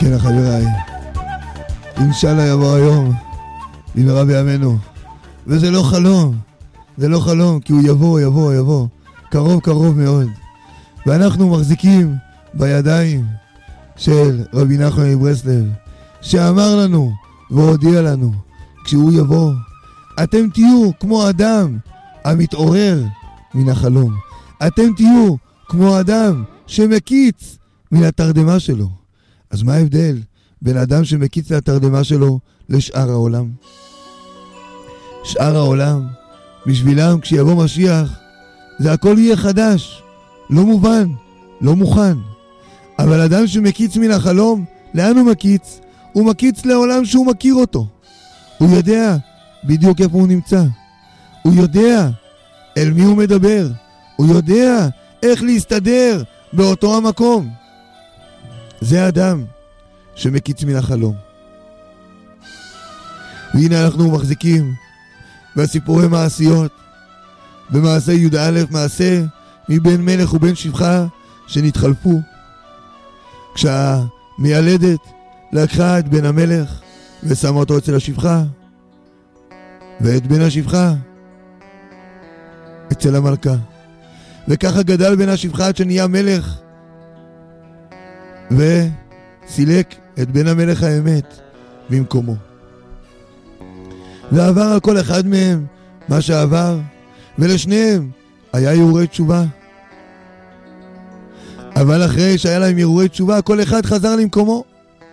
כן, חבריי, אינשאללה יבוא היום במהרה בימינו, וזה לא חלום, זה לא חלום, כי הוא יבוא קרוב מאוד, ואנחנו מחזיקים בידיים של רבי נחמן מברסלב, שאמר לנו והודיע לנו, כשהוא יבוא אתם תהיו כמו אדם המתעורר מן החלום, אתם תהיו כמו אדם שמקיץ מן התרדמה שלו. אז מה ההבדל בין אדם שמקיץ לתרדמה שלו לשאר העולם? שאר העולם, בשבילם כשיבוא משיח, זה הכל יהיה חדש, לא מובן, לא מוכן. אבל אדם שמקיץ מן החלום, לאן הוא מקיץ? הוא מקיץ לעולם שהוא מכיר אותו. הוא יודע בדיוק איפה הוא נמצא. הוא יודע אל מי הוא מדבר. הוא יודע איך להסתדר באותו המקום. זה האדם שמקיץ מן החלום. והנה אנחנו מחזיקים בסיפורי מעשיות, במעשה י"א, מעשה מבן מלך ובן שפחה שנתחלפו. כשהמיילדת לקחה את בן המלך ושמה אותו אצל השפחה, ואת בן השפחה אצל המלכה, וככה גדל בן השפחה עד שנהיה מלך, וסילק את בן המלך האמת במקומו. ועבר על כל אחד מהם מה שעבר, ולשניהם היה הרהורי תשובה. אבל אחרי שהיה להם הרהורי תשובה, כל אחד חזר למקומו.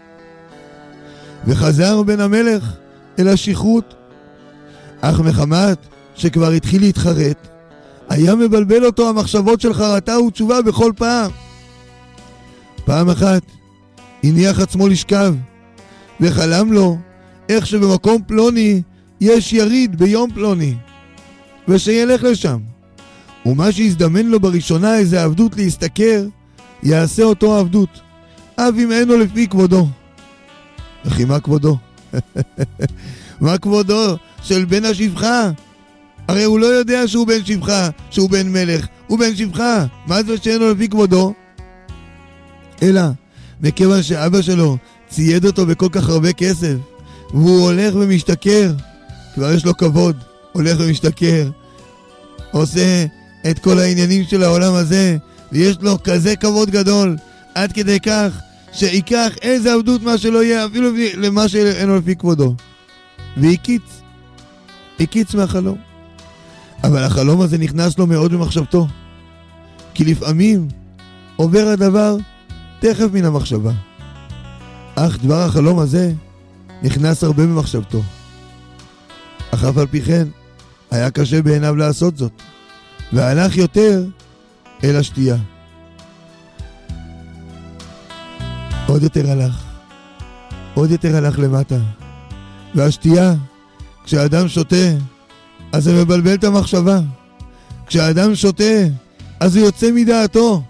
וחזר בן המלך אל השכרות, אך מחמת שכבר התחיל להתחרט, היה מבלבל אותו המחשבות של חרטה ותשובה בכל פעם. פעם אחת הניח עצמו לשכב, וחלם לו איך שבמקום פלוני יש יריד ביום פלוני, ושילך לשם. ומה שהזדמן לו בראשונה איזה עבדות להסתכר, יעשה אותו עבדות, אף אם אינו לפי כבודו. וכי מה כבודו? מה כבודו של בן השפחה? הרי הוא לא יודע שהוא בן שפחה, שהוא בן מלך, הוא בן שפחה. מה זה שאינו לפי כבודו? אלא מכיוון שאבא שלו צייד אותו בכל כך הרבה כסף, והוא הולך ומשתכר, כבר יש לו כבוד, הולך ומשתכר, עושה את כל העניינים של העולם הזה, ויש לו כזה כבוד גדול, עד כדי כך שיקח איזה עבדות מה שלא יהיה, אפילו למה שאינו לפי כבודו, והקיץ מהחלום. אבל החלום הזה נכנס לו מאוד במחשבתו, כי לפעמים עובר הדבר תכף מן המחשבה, אך דבר החלום הזה נכנס הרבה במחשבתו. אך אף על פי כן היה קשה בעיניו לעשות זאת, והלך יותר אל השתייה. עוד יותר הלך למטה. והשתייה, כשאדם שותה, אז זה מבלבל את המחשבה. כשאדם שותה, אז הוא יוצא מדעתו.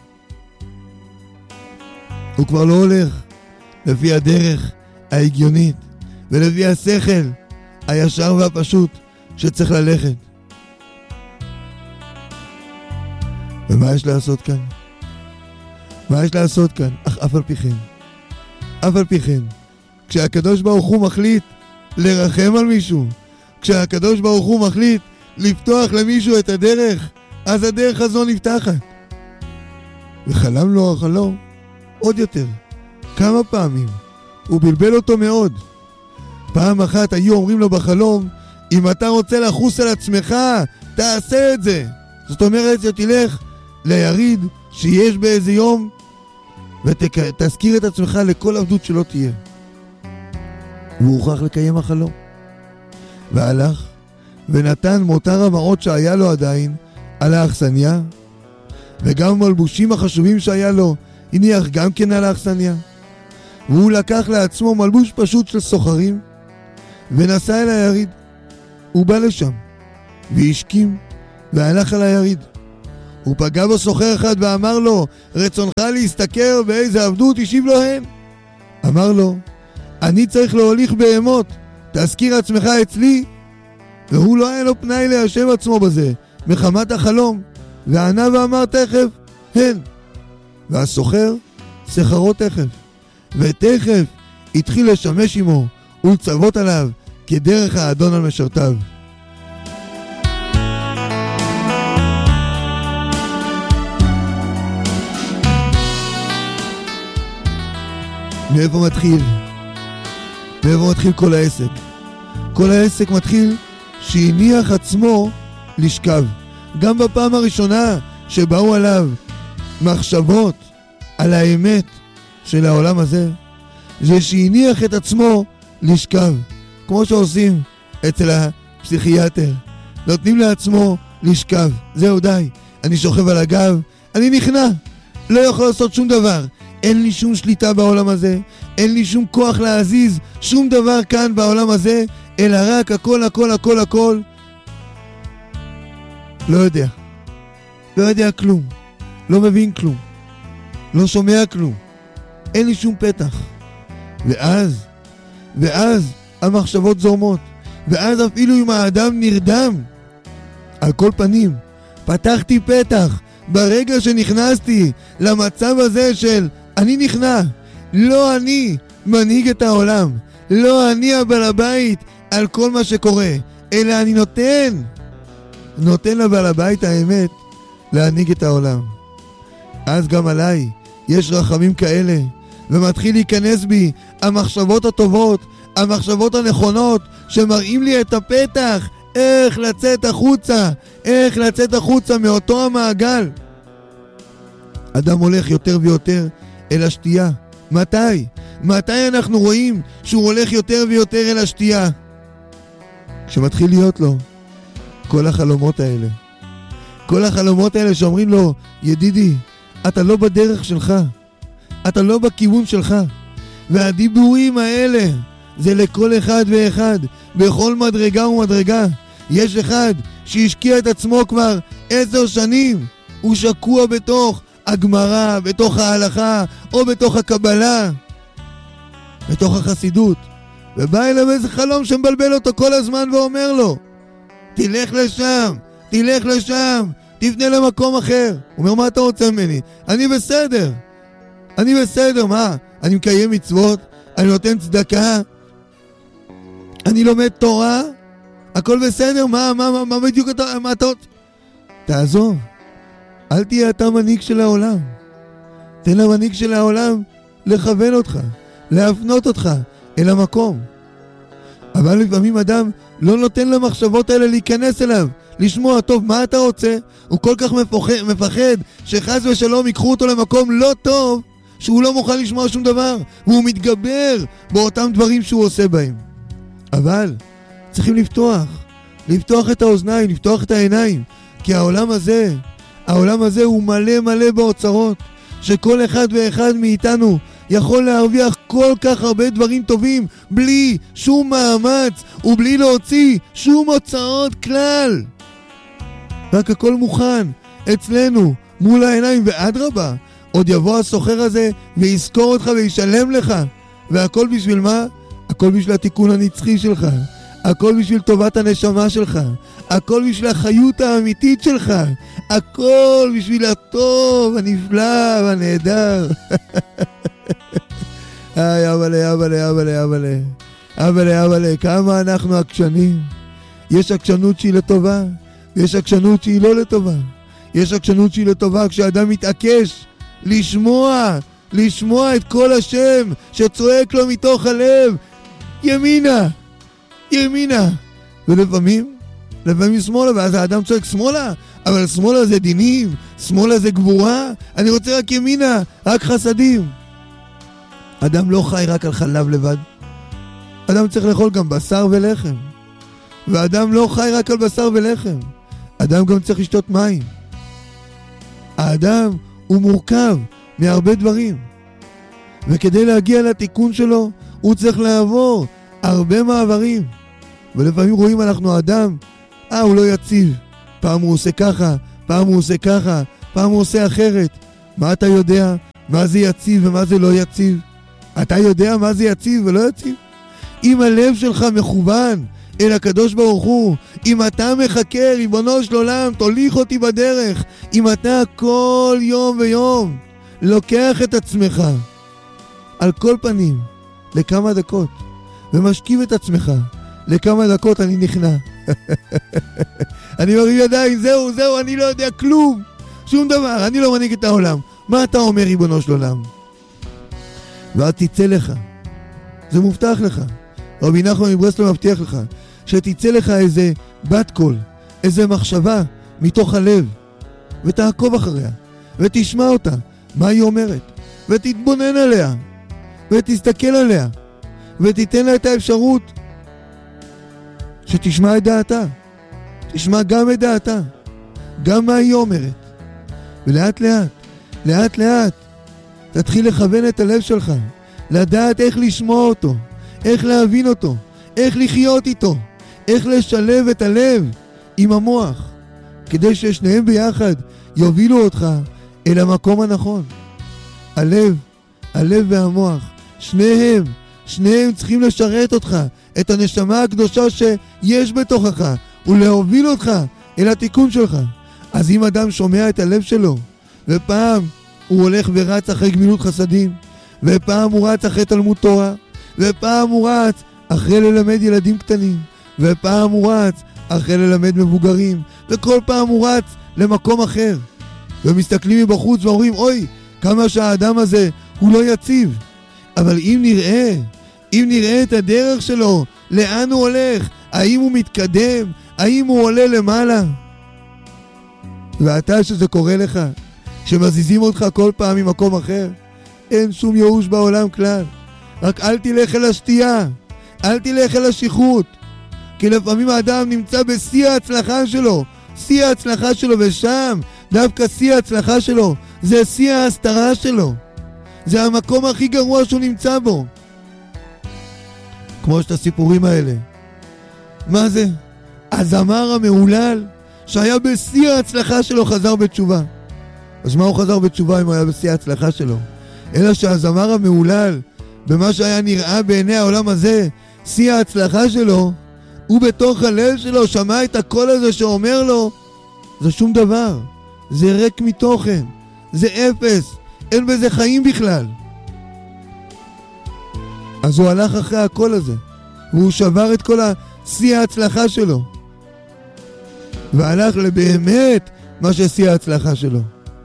הוא כבר לא הולך לפי הדרך ההגיונית ולפי השכל הישר והפשוט שצריך ללכת. ומה יש לעשות כאן? אך אף על פי כן, כשהקדוש ברוך הוא מחליט לרחם על מישהו, כשהקדוש ברוך הוא מחליט לפתוח למישהו את הדרך, אז הדרך הזו נפתחת. וחלם לו החלום עוד יותר, כמה פעמים. הוא בלבל אותו מאוד. פעם אחת היו אומרים לו בחלום, אם אתה רוצה לחוס על עצמך, תעשה את זה. זאת אומרת, תלך ליריד שיש באיזה יום, ותזכיר את עצמך לכל עבדות שלא תהיה. והוא הוכרח לקיים החלום. והלך ונתן מותר המעות שהיה לו עדיין על האכסניה, וגם מלבושים החשובים שהיה לו הניח גם כן על האכסניה. והוא לקח לעצמו מלבוש פשוט של סוחרים ונסע אל היריד. הוא בא לשם והשכים והלך על היריד. הוא פגע בו סוחר אחד ואמר לו, רצונך להסתכר באיזה עבדות? השיב לו הן. אמר לו, אני צריך להוליך בהמות, תזכיר עצמך אצלי. והוא לא היה לו פנאי ליישב עצמו בזה מחמת החלום, וענה ואמר תכף הן. והסוחר שכרו תכף, ותכף התחיל לשמש עמו ולצוות עליו כדרך האדון על משרתיו. מאיפה מתחיל? מאיפה מתחיל כל העסק? כל העסק מתחיל שהניח עצמו לשכב. גם בפעם הראשונה שבאו עליו מחשבות על האמת של העולם הזה, זה שהניח את עצמו לשכב, כמו שעושים אצל הפסיכיאטר. נותנים לעצמו לשכב, זהו די, אני שוכב על הגב, אני נכנע, לא יכול לעשות שום דבר, אין לי שום שליטה בעולם הזה, אין לי שום כוח להזיז שום דבר כאן בעולם הזה, אלא רק הכל הכל הכל הכל. לא יודע כלום, לא מבין כלום, לא שומע כלום, אין לי שום פתח. ואז המחשבות זורמות, ואז אפילו אם האדם נרדם, על כל פנים פתחתי פתח ברגע שנכנסתי למצב הזה של אני נכנע, לא אני מנהיג את העולם, לא אני הבעל הבית על כל מה שקורה, אלא אני נותן לבעל הבית האמת להנהיג את העולם. אז גם עליי יש רחמים כאלה, ומתחיל להיכנס בי המחשבות הטובות, המחשבות הנכונות, שמראים לי את הפתח, איך לצאת החוצה מאותו המעגל. אדם הולך יותר ויותר אל השתייה. מתי אנחנו רואים שהוא הולך יותר ויותר אל השתייה? כשמתחיל להיות לו כל החלומות האלה שאומרים לו, ידידי, אתה לא בדרך שלך, אתה לא בכיוון שלך. והדיבורים האלה זה לכל אחד ואחד, בכל מדרגה ומדרגה. יש אחד שהשקיע את עצמו כבר 10 שנים, הוא שקוע בתוך הגמרא, בתוך ההלכה, או בתוך הקבלה, בתוך החסידות, ובא אליו איזה חלום שמבלבל אותו כל הזמן ואומר לו, תלך לשם, תפנה למקום אחר. הוא אומר, מה אתה רוצה ממני? אני בסדר, מה? אני מקיים מצוות, אני נותן צדקה, אני לומד תורה, הכל בסדר, מה בדיוק אתה רוצה? תעזוב, אל תהיה אתה מנהיג של העולם. תן למנהיג של העולם לכוון אותך, להפנות אותך אל המקום. אבל לפעמים אדם לא נותן למחשבות האלה להיכנס אליו, לשמוע, טוב, מה אתה רוצה? הוא כל כך מפחד שחס ושלום ייקחו אותו למקום לא טוב, שהוא לא מוכן לשמוע שום דבר, והוא מתגבר באותם דברים שהוא עושה בהם. אבל צריכים לפתוח את האוזניים, לפתוח את העיניים, כי העולם הזה הוא מלא באוצרות, שכל אחד ואחד מאיתנו יכול להרוויח כל כך הרבה דברים טובים בלי שום מאמץ ובלי להוציא שום הוצאות כלל. רק הכל מוכן אצלנו מול העיניים, ואדרבה, עוד יבוא הסוחר הזה ויזכור אותך וישלם לך. והכל בשביל מה? הכל בשביל התיקון הנצחי שלך, הכל בשביל טובת הנשמה שלך, הכל בשביל החיות האמיתית שלך, הכל בשביל הטוב הנפלא והנהדר. אבאלה, כמה אנחנו עקשנים. יש עקשנות שהיא לטובה, ויש עקשנות שהיא לא לטובה. יש עקשנות שהיא לטובה כשאדם מתעקש לשמוע את כל השם שצועק לו מתוך הלב, ימינה, ולפעמים שמאלה, ואז האדם צועק שמאלה, אבל שמאלה זה דינים, שמאלה זה גבורה, אני רוצה רק ימינה, רק חסדים. אדם לא חי רק על חלב לבד, אדם צריך לאכול גם בשר ולחם, ואדם לא חי רק על בשר ולחם, אדם גם צריך לשתות מים. האדם הוא מורכב מהרבה דברים, וכדי להגיע לתיקון שלו הוא צריך לעבור הרבה מעברים. ולפעמים רואים אנחנו אדם, הוא לא יציב, פעם הוא עושה ככה, פעם הוא עושה ככה, פעם הוא עושה אחרת. מה אתה יודע? מה זה יציב ומה זה לא יציב? אתה יודע מה זה יציב ולא יציב? אם הלב שלך מכוון אל הקדוש ברוך הוא, אם אתה מחכה, ריבונו של עולם, תוליך אותי בדרך, אם אתה כל יום ויום לוקח את עצמך, על כל פנים לכמה דקות, ומשכיב את עצמך לכמה דקות, אני נכנע. אני מרים ידיים, זהו, אני לא יודע כלום, שום דבר, אני לא מנהיג את העולם. מה אתה אומר, ריבונו של עולם? ואז תצא לך, זה מובטח לך. רבי נחמן מברסלב מבטיח לך שתצא לך איזה בת קול, איזה מחשבה מתוך הלב, ותעקוב אחריה, ותשמע אותה, מה היא אומרת, ותתבונן עליה, ותסתכל עליה, ותיתן לה את האפשרות שתשמע את דעתה. תשמע גם את דעתה, גם מה היא אומרת. ולאט לאט תתחיל לכוון את הלב שלך, לדעת איך לשמוע אותו, איך להבין אותו, איך לחיות איתו, איך לשלב את הלב עם המוח, כדי ששניהם ביחד יובילו אותך אל המקום הנכון. הלב והמוח, שניהם צריכים לשרת אותך, את הנשמה הקדושה שיש בתוכך, ולהוביל אותך אל התיקון שלך. אז אם אדם שומע את הלב שלו, ופעם הוא הולך ורץ אחרי גמילות חסדים, ופעם הוא רץ אחרי תלמוד תורה, ופעם הוא רץ אחרי ללמד ילדים קטנים, ופעם הוא רץ אחרי ללמד מבוגרים, וכל פעם הוא רץ למקום אחר, ומסתכלים מבחוץ ואומרים, אוי, כמה שהאדם הזה הוא לא יציב. אבל אם נראה את הדרך שלו, לאן הוא הולך, האם הוא מתקדם, האם הוא עולה למעלה. ואתה, שזה קורה לך, שמזיזים אותך כל פעם ממקום אחר, אין שום ייאוש בעולם כלל. רק אל תלך אל השתייה, אל תלך אל השכרות, כי לפעמים האדם נמצא בשיא ההצלחה שלו, ושם דווקא שיא ההצלחה שלו זה שיא ההסתרה שלו, זה המקום הכי גרוע שהוא נמצא בו. כמו שאת הסיפורים האלה, מה זה? הזמר המהולל שהיה בשיא ההצלחה שלו חזר בתשובה. אז מה הוא חזר בתשובה אם הוא היה בשיא ההצלחה שלו? אלא שהזמר המהולל, במה שהיה נראה בעיני העולם הזה שיא ההצלחה שלו, הוא בתוך הלב שלו שמע את הקול הזה שאומר לו, זה שום דבר, זה ריק מתוכן, זה אפס, אין בזה חיים בכלל. אז הוא הלך אחרי הקול הזה, והוא שבר את כל שיא ההצלחה שלו, והלך לבאמת מה ששיא ההצלחה שלו.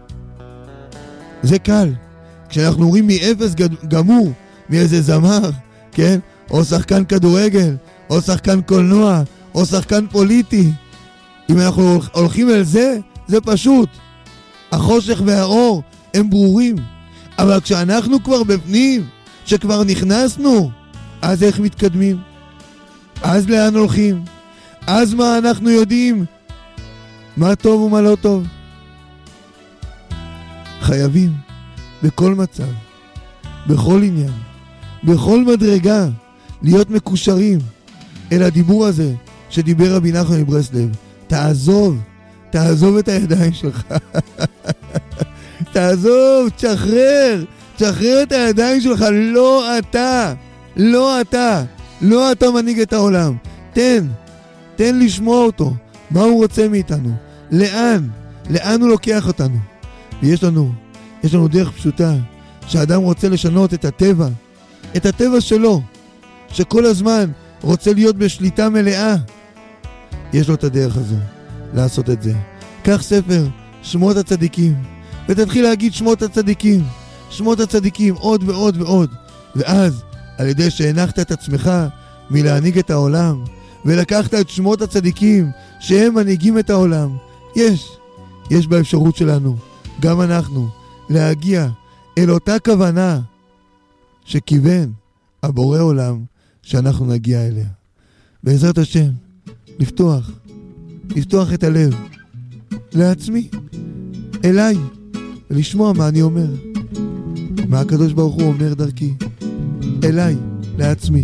זה קל, כשאנחנו רואים מאפס גמור, מאיזה זמר, כן? או שחקן כדורגל, או שחקן קולנוע, או שחקן פוליטי. אם אנחנו הולכים אל זה, זה פשוט. החושך והאור הם ברורים. אבל כשאנחנו כבר בפנים, שכבר נכנסנו, אז איך מתקדמים? אז לאן הולכים? אז מה אנחנו יודעים? מה טוב ומה לא טוב? חייבים בכל מצב, בכל עניין, בכל מדרגה, להיות מקושרים אל הדיבור הזה שדיבר רבי נחמן מברסלב. תעזוב את הידיים שלך. תעזוב, תשחרר את הידיים שלך. לא אתה מנהיג את העולם. תן לשמוע אותו, מה הוא רוצה מאיתנו, לאן הוא לוקח אותנו. ויש לנו דרך פשוטה, שהאדם רוצה לשנות את הטבע שלו, שכל הזמן רוצה להיות בשליטה מלאה. יש לו את הדרך הזו לעשות את זה. קח ספר שמות הצדיקים, ותתחיל להגיד שמות הצדיקים עוד ועוד ועוד. ואז על ידי שהנחת את עצמך מלהנהיג את העולם, ולקחת את שמות הצדיקים שהם מנהיגים את העולם, יש באפשרות שלנו, גם אנחנו, להגיע אל אותה כוונה שכיוון הבורא עולם שאנחנו נגיע אליה. בעזרת השם, לפתוח את הלב לעצמי, אליי, ולשמוע מה אני אומר, מה הקדוש ברוך הוא אומר דרכי, אליי, לעצמי.